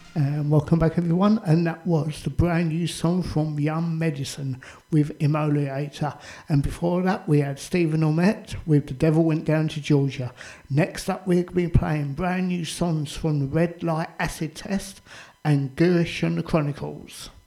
And welcome back everyone, and that was the brand new song from Young Medicine with Emoliator. And before that we had Stephen Ormet with The Devil Went Down to Georgia. Next up we're going to be playing brand new songs from the Red Light Acid Test and Girish and the Chronicles.